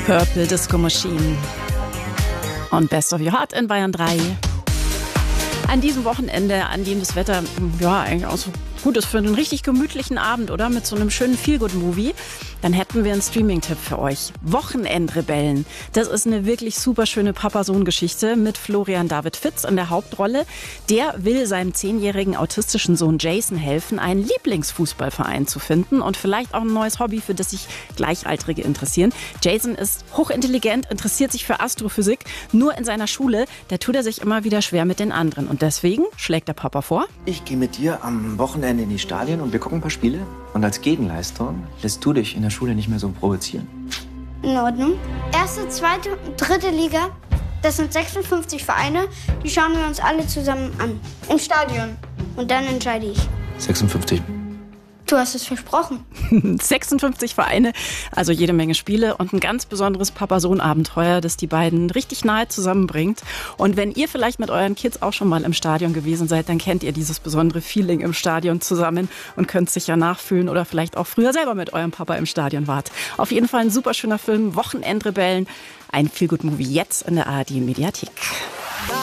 Purple Disco Machine und Best of Your Heart in Bayern 3. An diesem Wochenende, an dem das Wetter eigentlich auch so gut ist für einen richtig gemütlichen Abend, oder? Mit so einem schönen Feel-Good-Movie. Dann hätten wir einen Streaming-Tipp für euch. Wochenendrebellen. Das ist eine wirklich super schöne Papa-Sohn-Geschichte mit Florian David Fitz in der Hauptrolle. Der will seinem 10-jährigen autistischen Sohn Jason helfen, einen Lieblingsfußballverein zu finden und vielleicht auch ein neues Hobby, für das sich Gleichaltrige interessieren. Jason ist hochintelligent, interessiert sich für Astrophysik. Nur in seiner Schule, da tut er sich immer wieder schwer mit den anderen. Und deswegen schlägt der Papa vor: Ich gehe mit dir am Wochenende in die Stadien und wir gucken ein paar Spiele. Und als Gegenleistung lässt du dich in der Schule nicht mehr so provozieren. In Ordnung. Erste, zweite und dritte Liga. Das sind 56 Vereine. Die schauen wir uns alle zusammen an. Im Stadion. Und dann entscheide ich. 56. Du hast es versprochen. 56 Vereine, also jede Menge Spiele und ein ganz besonderes Papa-Sohn-Abenteuer, das die beiden richtig nahe zusammenbringt. Und wenn ihr vielleicht mit euren Kids auch schon mal im Stadion gewesen seid, dann kennt ihr dieses besondere Feeling im Stadion zusammen und könnt es sicher nachfühlen oder vielleicht auch früher selber mit eurem Papa im Stadion wart. Auf jeden Fall ein super schöner Film, Wochenendrebellen, ein Feel-Good-Movie jetzt in der ARD-Mediathek.